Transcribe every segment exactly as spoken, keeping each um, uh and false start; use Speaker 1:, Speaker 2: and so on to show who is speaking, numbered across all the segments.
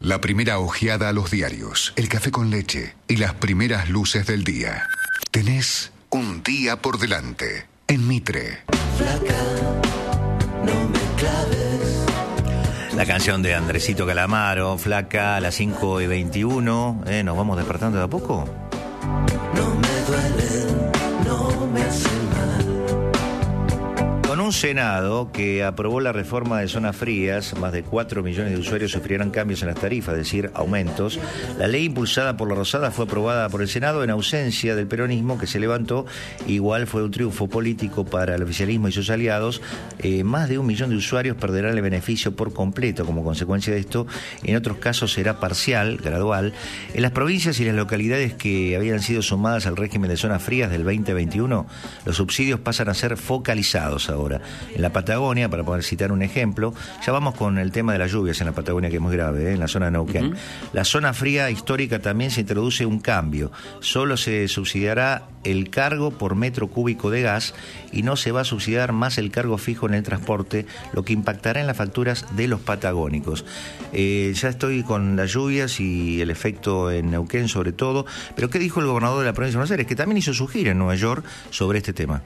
Speaker 1: La primera ojeada a los diarios, el café con leche y las primeras luces del día. Tenés un día por delante en Mitre.
Speaker 2: Flaca, no me claves.
Speaker 3: La canción de Andresito Calamaro, Flaca, a las cinco y veintiuno. ¿Eh? ¿Nos vamos despertando de a poco?
Speaker 2: No me duele, no me hace mal.
Speaker 3: Con un Senado que aprobó la reforma de zonas frías, más de cuatro millones de usuarios sufrirán cambios en las tarifas, es decir, aumentos. La ley impulsada por la Rosada fue aprobada por el Senado en ausencia del peronismo, que se levantó. Igual fue un triunfo político para el oficialismo y sus aliados. Eh, más de un millón de usuarios perderán el beneficio por completo como consecuencia de esto. En otros casos será parcial, gradual. En las provincias y las localidades que habían sido sumadas al régimen de zonas frías del veinte veintiuno, los subsidios pasan a ser focalizados ahora. En la Patagonia, para poder citar un ejemplo, ya vamos con el tema de las lluvias en la Patagonia, que es muy grave, ¿eh? En la zona de Neuquén. Uh-huh. La zona fría histórica también se introduce un cambio. Solo se subsidiará el cargo por metro cúbico de gas y no se va a subsidiar más el cargo fijo en el transporte, lo que impactará en las facturas de los patagónicos. Eh, ya estoy con las lluvias y el efecto en Neuquén sobre todo, pero ¿qué dijo el gobernador de la provincia de Buenos Aires? Que también hizo su gira en Nueva York sobre este tema.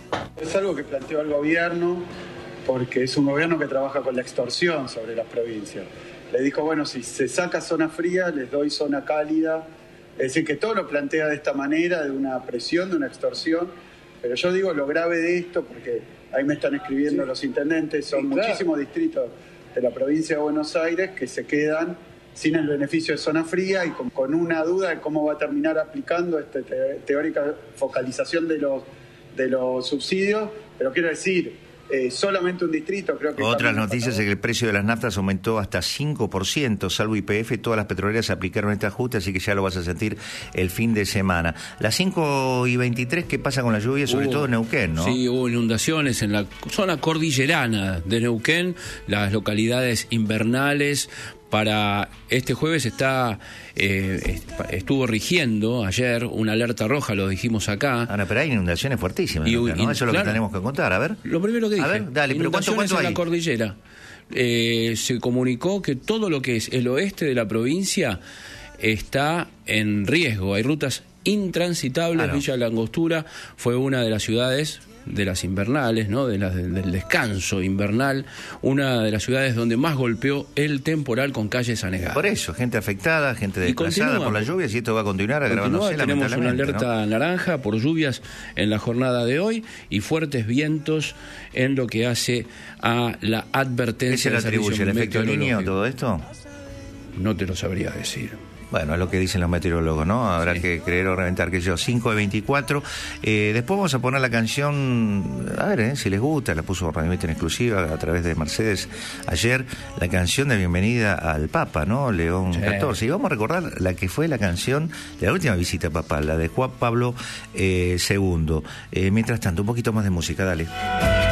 Speaker 4: Es algo que planteó el gobierno porque es un gobierno que trabaja con la extorsión sobre las provincias. Le dijo, bueno, si se saca zona fría, les doy zona cálida. Es decir, que todo lo plantea de esta manera, de una presión, de una extorsión. Pero yo digo lo grave de esto, porque ahí me están escribiendo sí. los intendentes, son sí, claro. muchísimos distritos de la provincia de Buenos Aires que se quedan sin el beneficio de zona fría y con, con una duda de cómo va a terminar aplicando esta te, teórica focalización de los de los subsidios, pero quiero decir, eh, solamente un distrito creo que...
Speaker 3: Otras noticias es que el precio de las naftas aumentó hasta cinco por ciento, salvo Y P F, todas las petroleras aplicaron este ajuste, así que ya lo vas a sentir el fin de semana. Las cinco y veintitrés, ¿qué pasa con la lluvia? Sobre uh, todo en Neuquén, ¿no?
Speaker 5: Sí, hubo inundaciones en la zona cordillerana de Neuquén, las localidades invernales. Para este jueves está eh, estuvo rigiendo ayer una alerta roja, lo dijimos acá.
Speaker 3: Ahora, pero hay inundaciones fuertísimas, y, ¿no? Eso es lo claro, que tenemos que contar, a ver.
Speaker 5: Lo primero que dije,
Speaker 3: a ver, dale, pero ¿cuánto, cuánto hay?
Speaker 5: En la cordillera. Eh, se comunicó que todo lo que es el oeste de la provincia está en riesgo. Hay rutas intransitables. Ah, no. Villa La Angostura fue una de las ciudades de las invernales, ¿no? De las, del descanso invernal, una de las ciudades donde más golpeó el temporal con calles anegadas.
Speaker 3: Por eso, gente afectada, gente desplazada por las lluvias, y esto va a continuar agravándose.
Speaker 5: Tenemos una alerta, ¿no?, naranja por lluvias en la jornada de hoy y fuertes vientos en lo que hace a la advertencia.
Speaker 3: ¿Qué se le atribuye? ¿El efecto Niño todo esto?
Speaker 5: No te lo sabría decir.
Speaker 3: Bueno, es lo que dicen los meteorólogos, ¿no? Habrá sí. que creer o reventar, que yo, cinco de veinticuatro. Eh, después vamos a poner la canción, a ver, eh, si les gusta, la puso Radio Mitre en exclusiva a través de Mercedes ayer, la canción de bienvenida al Papa, ¿no? León sí. catorce. Y vamos a recordar la que fue la canción de la última visita papal, la de Juan Pablo eh, segundo. Eh, mientras tanto, un poquito más de música, dale.